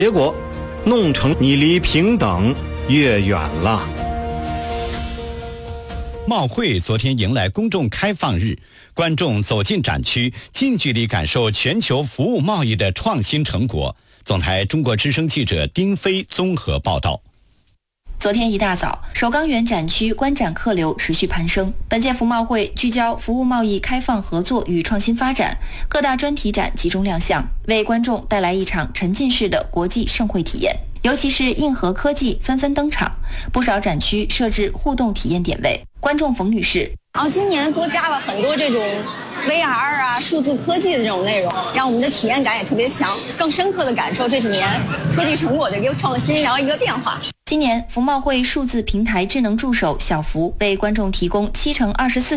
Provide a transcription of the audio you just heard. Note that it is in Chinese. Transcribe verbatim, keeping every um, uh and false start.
结果弄成你离平等越远了。 贸会昨天迎来公众开放日，观众走进展区，近距离感受全球服务贸易的创新成果。总台中国之声记者丁飞综合报道。 昨天一大早，首钢园展区观展客流持续攀升。本届服贸会聚焦服务贸易开放合作与创新发展，各大专题展集中亮相，为观众带来一场沉浸式的国际盛会体验。尤其是硬核科技纷纷登场，不少展区设置互动体验点位。观众冯女士， 然后今年多加了很多这种 V R 啊、数字科技的这种内容，让我们的体验感也特别强，更深刻的感受这几年科技成果的一个创新，然后一个变化。 今年服贸会数字平台智能助手小福为观众提供七乘二十四